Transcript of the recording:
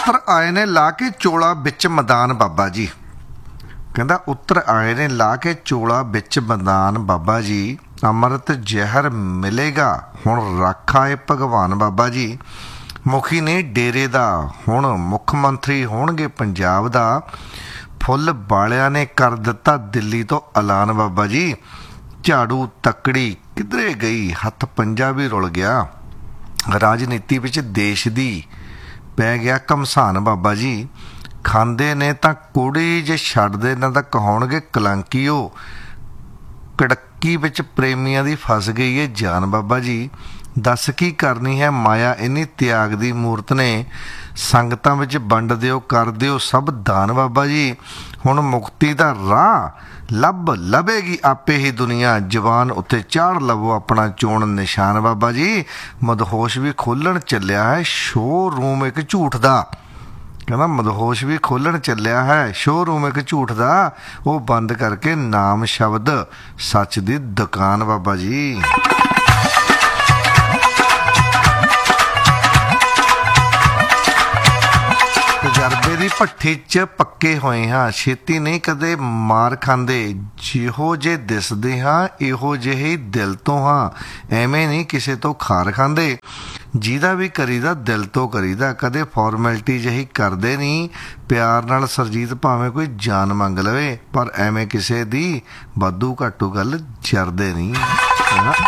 ਉੱਤਰ ਆਏ ਨੇ ਲਾ ਕੇ ਚੋਲਾ ਵਿੱਚ ਮੈਦਾਨ ਬਾਬਾ ਜੀ। ਕਹਿੰਦਾ ਉੱਤਰ ਆਏ ਨੇ ਲਾ ਕੇ ਚੋਲਾ ਵਿੱਚ ਮੈਦਾਨ ਬਾਬਾ ਜੀ। ਅੰਮ੍ਰਿਤ ਜ਼ਹਿਰ ਮਿਲੇਗਾ ਹੁਣ ਰਾਖਾ ਏ ਭਗਵਾਨ ਬਾਬਾ ਜੀ। ਮੁਖੀ ਨੇ ਡੇਰੇ ਦਾ ਹੁਣ ਮੁੱਖ ਮੰਤਰੀ ਹੋਣਗੇ ਪੰਜਾਬ ਦਾ। ਫੁੱਲ ਵਾਲਿਆਂ ਨੇ ਕਰ ਦਿੱਤਾ ਦਿੱਲੀ ਤੋਂ ਐਲਾਨ ਬਾਬਾ ਜੀ। ਝਾੜੂ ਤੱਕੜੀ ਕਿਧਰੇ ਗਈ ਹੱਥ ਪੰਜਾ ਵੀ ਰੁਲ ਗਿਆ। ਰਾਜਨੀਤੀ ਵਿੱਚ ਦੇਸ਼ ਦੀ ਪੈ ਗਿਆ ਘਮਸਾਨ ਬਾਬਾ ਜੀ। ਖਾਂਦੇ ਨੇ ਤਾਂ ਕੁੜੀ ਜੇ ਛੱਡਦੇ ਨਾ ਤਾਂ ਕਹਾਉਣਗੇ ਕਲੰਕੀਓ। ਕੜੱਕੀ ਵਿੱਚ ਪ੍ਰੇਮੀਆਂ ਦੀ ਫਸ ਗਈ ਏ ਜਾਨ ਬਾਬਾ ਜੀ। ਦੱਸ ਕੀ ਕਰਨੀ ਹੈ ਮਾਇਆ ਇੰਨੀ ਤਿਆਗ ਦੀ ਮੂਰਤ ਨੇ। ਸੰਗਤਾਂ ਵਿੱਚ ਵੰਡ ਦਿਓ ਕਰ ਦਿਓ ਸਭ ਦਾਨ ਬਾਬਾ ਜੀ। ਹੁਣ ਮੁਕਤੀ ਦਾ ਰਾਹ ਲੱਭੇਗੀ ਆਪੇ ਹੀ ਦੁਨੀਆ। ਜਵਾਨ ਉੱਤੇ ਚਾੜ ਲਵੋ ਆਪਣਾ ਚੋਣ ਨਿਸ਼ਾਨ ਬਾਬਾ ਜੀ। ਮਦਹੋਸ਼ ਵੀ ਖੋਲ੍ਹਣ ਚੱਲਿਆ ਹੈ ਸ਼ੋਅਰੂਮ ਇੱਕ ਝੂਠ ਦਾ। ਕਹਿੰਦਾ ਮਦਹੋਸ਼ ਵੀ ਖੋਲ੍ਹਣ ਚੱਲਿਆ ਹੈ ਸ਼ੋਅਰੂਮ ਇੱਕ ਝੂਠ ਦਾ। ਉਹ ਬੰਦ ਕਰਕੇ ਨਾਮ ਸ਼ਬਦ ਸੱਚ ਦੀ ਦੁਕਾਨ ਬਾਬਾ ਜੀ। ਤਜਰਬੇ ਦੀ ਭੱਠੀ 'ਚ ਪੱਕੇ ਹੋਏ ਹਾਂ ਛੇਤੀ ਨਹੀਂ ਕਦੇ ਮਾਰ ਖਾਂਦੇ। ਜਿਹੋ ਜੇ ਦਿਸਦੇ ਹਾਂ ਇਹੋ ਜਿਹੇ ਦਿਲ ਤੋਂ ਹਾਂ। ਐਵੇਂ ਨਹੀਂ ਕਿਸੇ ਤੋਂ ਖਾਰ ਖਾਂਦੇ। ਜਿਹਦਾ ਵੀ ਕਰੀਦਾ ਦਿਲ ਤੋਂ ਕਰੀਦਾ ਕਦੇ ਫਾਰਮੈਲਿਟੀ ਜਿਹੀ ਕਰਦੇ ਨਹੀਂ। ਪਿਆਰ ਨਾਲ ਸਰਜੀਤ ਭਾਵੇਂ ਕੋਈ ਜਾਨ ਮੰਗ ਲਵੇ ਪਰ ਐਵੇਂ ਕਿਸੇ ਦੀ ਵਾਧੂ ਘਾਟੂ ਗੱਲ ਜਰਦੇ ਨਹੀਂ।